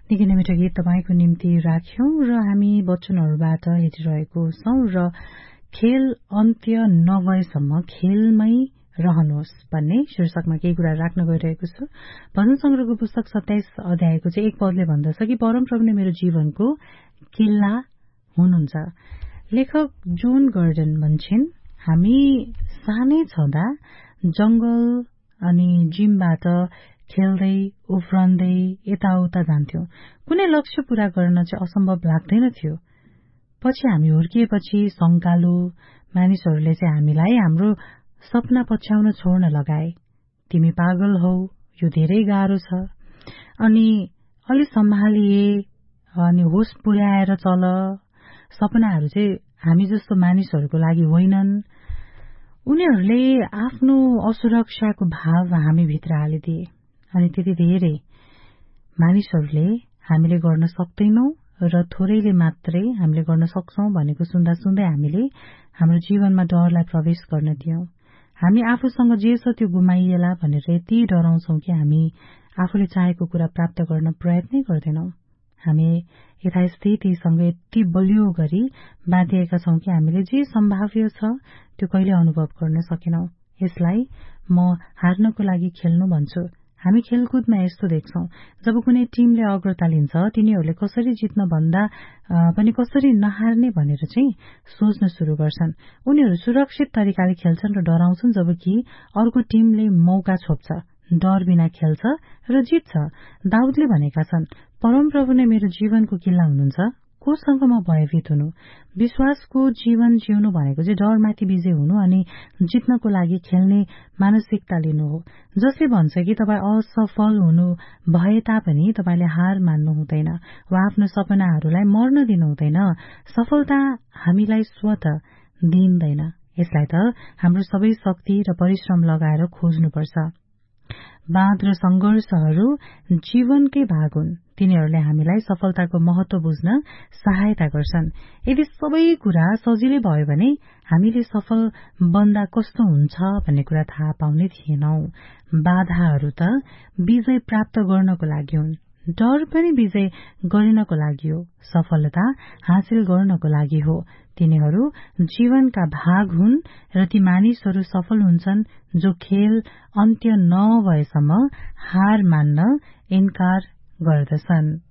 निकै नै मिठो गीत तपाईको निम्ति राख्यौं र हामी वचनहरूबाट हेरिरहेको छौं र खेल अन्त्य नभएसम्म खेलमै रहनुहोस् भन्ने शीर्षकमा केही कुरा राख्न गइरहेको छु। भजन संग्रहको पुस्तक 27 अध्यायको चाहिँ 1 पदले भन्दछ कि परमप्रभु नै मेरो जीवनको किल्ला हुनुहुन्छ। लेखक जोन गर्डन भन्छन्, हामी सानै छँदा जंगल अनि जिमबाट खेल्दै उफ्रँदै यताउता जान्थ्यौं। कुनै लक्ष्य पूरा गर्न चाहिँ असम्भव लाग्दैन थियो। पछि हामी हुर्किएपछि शंकालु मानिसहरूले चाहिँ हामीलाई हाम्रो सपना पछ्याउन छोड्न लगाए। तिमी पागल हौ, यो धेरै गाह्रो छ, अनि अलि सम्हालिए अनि होस पुर्याएर चल। सपनाहरू चाहिँ हामी जस्तो मानिसहरूको लागि होइनन्। उनीहरूले आफ्नो असुरक्षाको भाव हामी भित्र हालिदिए अनि त्यति धेरै मानिसहरूले हामीले गर्न सक्दैनौं र थोरैले मात्रै हामीले गर्न सक्छौं भनेको सुन्दा सुन्दै हामीले हाम्रो जीवनमा डरलाई प्रवेश गर्न दियौं। हामी आफूसँग जे छ त्यो गुमाइएला भनेर यति डराउँछौं कि हामी आफूले चाहेको कुरा प्राप्त गर्न प्रयत्नै गर्दैनौं। हामी यथास्थितिसँग यति बलियो गरी बाँधिएका छौं कि हामीले जे सम्भाव्य छ त्यो कहिले अनुभव गर्न सकेनौं। यसलाई म हार्नको लागि खेल्नु भन्छु। हामी खेलकुदमा यस्तो देख्छौं, जब कुनै टिमले अग्रता लिन्छ तिनीहरूले कसरी जित्न भन्दा पनि कसरी नहार्ने भनेर चाहिँ सोच्न शुरू गर्छन्। उनीहरू सुरक्षित तरिकाले खेल्छन् र डराउँछन्, जबकि अर्को टिमले मौका छोप्छ, डर बिना खेल्छ र जित्छ। दाउदले भनेका छन्, परमप्रभु नै मेरो जीवनको किल्ला हुनुहुन्छ, कोसँग म भयभीत हुनु। विश्वासको जीवन जिउनु भनेको चाहिँ डरमाथि विजय हुनु अनि जित्नको लागि खेल्ने मानसिकता लिनु हो। जसले भन्छ कि तपाईँ असफल हुनु भए तापनि तपाईले हार मान्नु हुँदैन वा आफ्नो सपनाहरूलाई मर्न दिनु हुँदैन। सफलता हामीलाई स्वत दिइँदैन, यसलाई त हाम्रो सबै शक्ति र परिश्रम लगाएर खोज्नुपर्छ। बाँध र संघर्षहरू जीवनकै भाग हुन्। तिनीहरूले हामीलाई सफलताको महत्व बुझ्न सहायता गर्छन्। यदि सबै कुरा सजिलै भयो भने हामीले सफल बन्दा कस्तो हुन्छ भन्ने कुरा थाहा पाउने थिएनौं। बाधाहरू त विजय प्राप्त गर्नको लागि हुन्, डर पनि विजय गरिनको लागि हो, सफलता हासिल गर्नको लागि हो। तिनीहरू जीवनका भाग हुन् र ती मानिसहरू सफल हुन्छन् जो खेल अन्त्य नभएसम्म हार मान्न इन्कार गर्दछन्।